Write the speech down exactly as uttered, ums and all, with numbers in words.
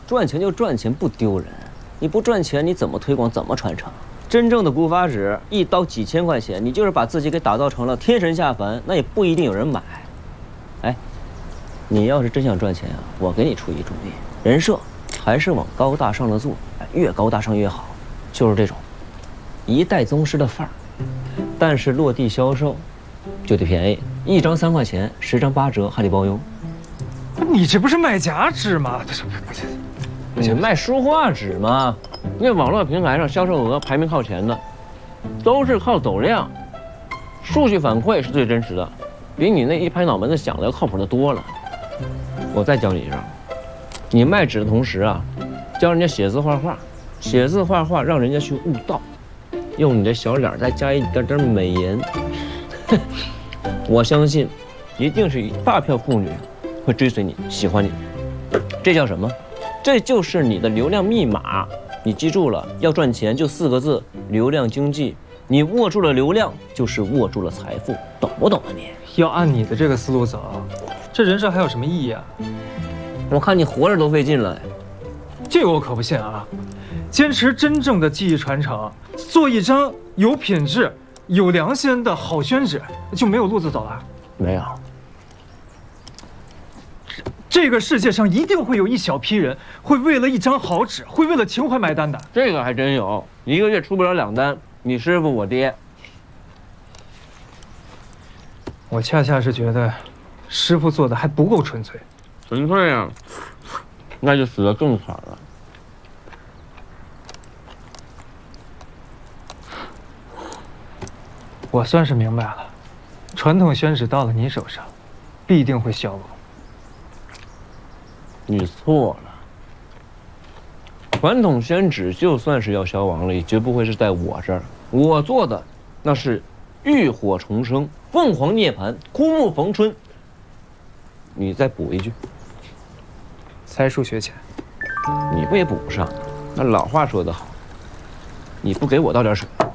赚钱就赚钱，不丢人。你不赚钱，你怎么推广，怎么传承？真正的古法纸，一刀几千块钱，你就是把自己给打造成了天神下凡，那也不一定有人买。哎，你要是真想赚钱啊，我给你出一主意，人设还是往高大上的做，越高大上越好，就是这种一代宗师的范儿。但是落地销售就得便宜，一张三块钱，十张八折，还得包邮。 你这不是卖假纸吗？ 你卖书画纸吗？那网络平台上销售额排名靠前的，都是靠走量，数据反馈是最真实的，比你那一拍脑门子想的要靠谱的多了。我再教你一招，你卖纸的同时啊，教人家写字画画，写字画画让人家去悟道，用你的小脸再加一点点美颜，我相信，一定是一大票妇女会追随你，喜欢你。这叫什么？这就是你的流量密码。你记住了，要赚钱就四个字：流量经济。你握住了流量，就是握住了财富，懂不懂啊你？ 要按你的这个思路走，这人设还有什么意义啊？ 我看你活着都费劲了。 这个我可不信啊！坚持真正的技艺传承，做一张有品质、有良心的好宣纸，就没有路子走了。 没有。 这个世界上一定会有一小批人会为了一张好纸，会为了情怀买单的。 这个还真有，一个月出不了两单。你师傅我爹。 我恰恰是觉得，师傅做的还不够纯粹。 纯粹啊，那就死得更惨了。 我算是明白了，传统宣纸到了你手上，必定会消亡。 你错了，传统宣纸就算是要消亡了，也绝不会是在我这儿。我做的那是浴火重生、凤凰涅槃、枯木逢春。你再补一句， 才疏学浅。 你不也补不上？那老话说得好，你不给我倒点水，